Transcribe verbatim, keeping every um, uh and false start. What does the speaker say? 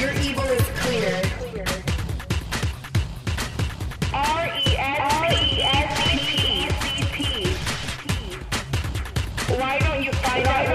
Your evil is clear. R E S P E C T. Why don't you find out